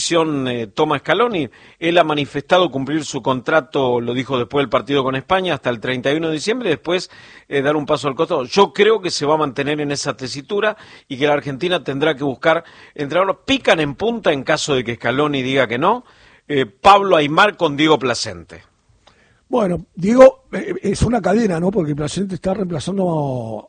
Toma Scaloni. Él ha manifestado cumplir su contrato, lo dijo después del partido con España, hasta el 31 de diciembre, y después dar un paso al costado. Yo creo que se va a mantener en esa tesitura y que la Argentina tendrá que buscar entrenadores. Pican en punta en caso de que Scaloni diga que no. Pablo Aimar con Diego Placente. Bueno, Diego es una cadena, ¿no? Porque Placente está reemplazando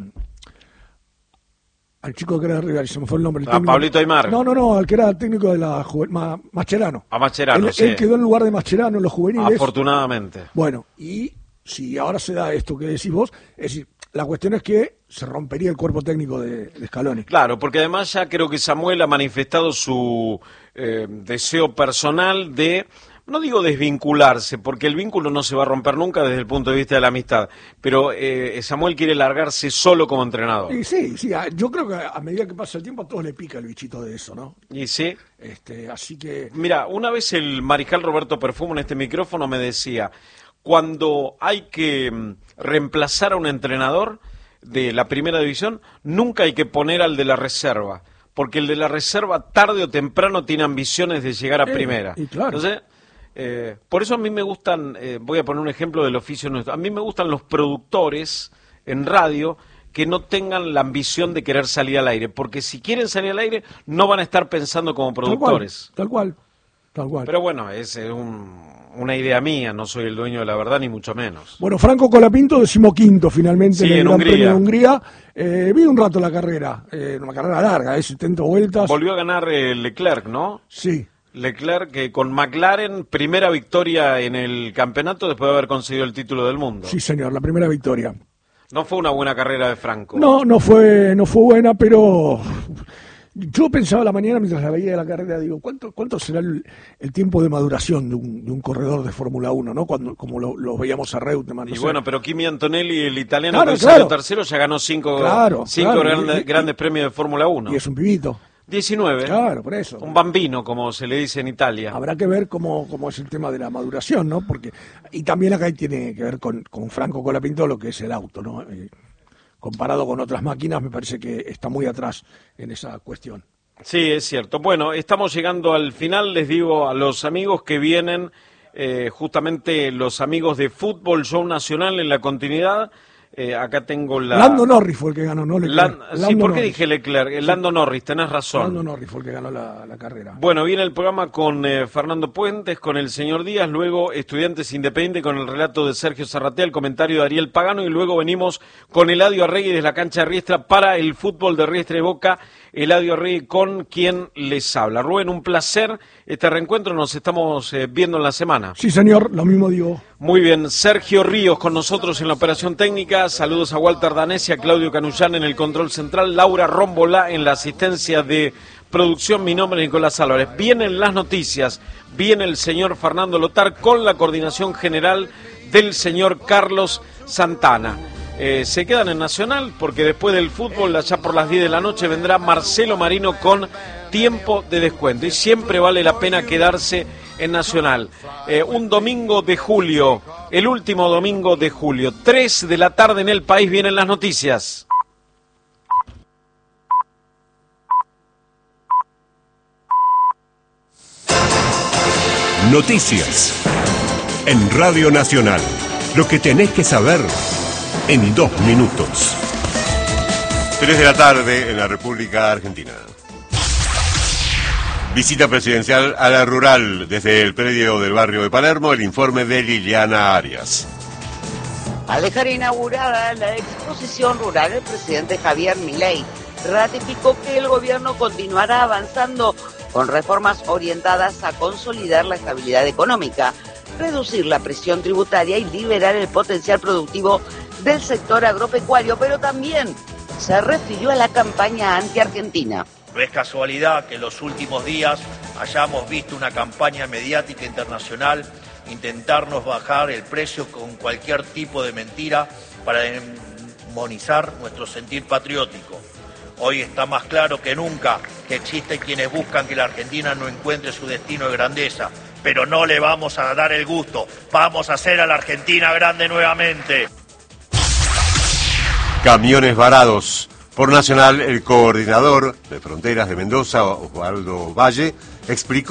al chico que era de River, se me fue el nombre. A Pablito Aimar. No, al que era técnico de la Mascherano. A Mascherano, sí. Él quedó en lugar de Mascherano en los juveniles. Afortunadamente. Bueno, y si ahora se da esto que decís vos, es decir, la cuestión es que se rompería el cuerpo técnico de Scaloni. Claro, porque además ya creo que Samuel ha manifestado su deseo personal de... No digo desvincularse, porque el vínculo no se va a romper nunca desde el punto de vista de la amistad, pero Samuel quiere largarse solo como entrenador. Y sí, yo creo que a medida que pasa el tiempo a todos le pica el bichito de eso, ¿no? Y sí. Así que... Mira, una vez el mariscal Roberto Perfumo en este micrófono me decía, cuando hay que reemplazar a un entrenador de la primera división, nunca hay que poner al de la reserva, porque el de la reserva tarde o temprano tiene ambiciones de llegar a primera. Y claro. Entonces... por eso a mí me gustan, voy a poner un ejemplo del oficio nuestro, a mí me gustan los productores en radio que no tengan la ambición de querer salir al aire, porque si quieren salir al aire no van a estar pensando como productores. Tal cual. Pero bueno, es una idea mía, no soy el dueño de la verdad ni mucho menos. Bueno, Franco Colapinto, 15º finalmente sí, en el en Gran Hungría. Premio de Hungría. Vi un rato la carrera, una carrera larga, 70 vueltas. Volvió a ganar Leclerc, ¿no? Sí. Leclerc, que con McLaren, primera victoria en el campeonato después de haber conseguido el título del mundo. Sí, señor, la primera victoria. No fue una buena carrera de Franco. No fue buena, pero yo pensaba la mañana mientras la veía la carrera, digo, ¿cuánto será el tiempo de maduración de un corredor de Fórmula 1, ¿no? Como lo veíamos a Reutemann. Y bueno, pero Kimi Antonelli, el italiano claro, que salió tercero, ya ganó cinco grandes premios de Fórmula 1. Y es un pibito. 19. Claro, por eso. Un bambino, como se le dice en Italia. Habrá que ver cómo es el tema de la maduración, ¿no? Y también acá tiene que ver con Franco Colapinto lo que es el auto, ¿no? Comparado con otras máquinas, me parece que está muy atrás en esa cuestión. Sí, es cierto. Bueno, estamos llegando al final. Les digo a los amigos que vienen, justamente los amigos de Fútbol Show Nacional en la continuidad. Acá tengo Lando Norris fue el que ganó, ¿no? Sí, ¿por qué dije Leclerc? Lando Norris, tenés razón. Lando Norris fue el que ganó la carrera. Bueno, viene el programa con Fernando Puentes, con el señor Díaz, luego Estudiantes Independiente con el relato de Sergio Zarratea, el comentario de Ariel Pagano, y luego venimos con Eladio Arregui desde la cancha de Riestra para el fútbol de Riestra y Boca. Eladio Arregui con quien les habla. Rubén, un placer este reencuentro, nos estamos viendo en la semana. Sí, señor, lo mismo digo. Muy bien, Sergio Ríos con nosotros en la operación técnica, saludos a Walter Danesi, a Claudio Canullán en el control central, Laura Rómbola en la asistencia de producción, mi nombre es Nicolás Álvarez. Vienen las noticias, viene el señor Fernando Lotar con la coordinación general del señor Carlos Santana. Se quedan en Nacional porque después del fútbol, allá por las 10 de la noche, vendrá Marcelo Marino con tiempo de descuento y siempre vale la pena quedarse en Nacional. Un domingo de julio, el último domingo de julio, 3 de la tarde en el país, vienen las noticias. Noticias en Radio Nacional. Lo que tenés que saber en 2 minutos. 3 de la tarde en la República Argentina. Visita presidencial a la rural desde el predio del barrio de Palermo, el informe de Liliana Arias. Al dejar inaugurada la exposición rural, el presidente Javier Milei ratificó que el gobierno continuará avanzando con reformas orientadas a consolidar la estabilidad económica, reducir la presión tributaria y liberar el potencial productivo del sector agropecuario, pero también se refirió a la campaña anti-argentina. No es casualidad que en los últimos días hayamos visto una campaña mediática internacional intentarnos bajar el precio con cualquier tipo de mentira para demonizar nuestro sentir patriótico. Hoy está más claro que nunca que existen quienes buscan que la Argentina no encuentre su destino de grandeza, pero no le vamos a dar el gusto. Vamos a hacer a la Argentina grande nuevamente. Camiones varados. Por Nacional, el coordinador de Fronteras de Mendoza, Osvaldo Valle, explicó